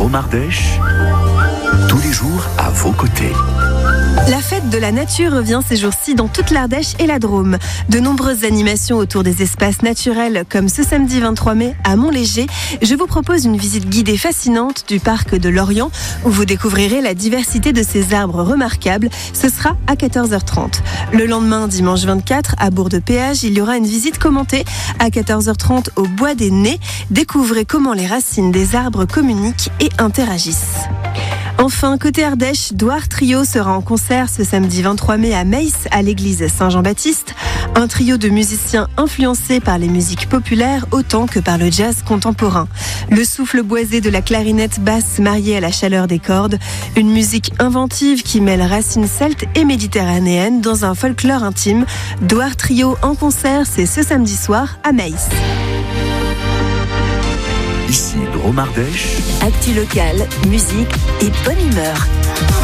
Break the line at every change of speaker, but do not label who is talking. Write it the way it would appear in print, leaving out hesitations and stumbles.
Drôme Ardèche, tous les jours à vos côtés.
La fête de la nature revient ces jours-ci dans toute l'Ardèche et la Drôme. De nombreuses animations autour des espaces naturels, comme ce samedi 23 mai à Montléger. Je vous propose une visite guidée fascinante du parc de Lorient, où vous découvrirez la diversité de ces arbres remarquables. Ce sera à 14h30. Le lendemain, dimanche 24, à Bourg-de-Péage, il y aura une visite commentée à 14h30 au Bois des Nez. Découvrez comment les racines des arbres communiquent et interagissent. Enfin, côté Ardèche, Douar Trio sera en concert ce samedi 23 mai à Meiss, à l'église Saint-Jean-Baptiste. Un trio de musiciens influencés par les musiques populaires autant que par le jazz contemporain. Le souffle boisé de la clarinette basse marié à la chaleur des cordes. Une musique inventive qui mêle racines celtes et méditerranéennes dans un folklore intime. Douar Trio en concert, c'est ce samedi soir à Meiss.
Ici Drôme Ardèche.
Actu locale, musique et bonne humeur.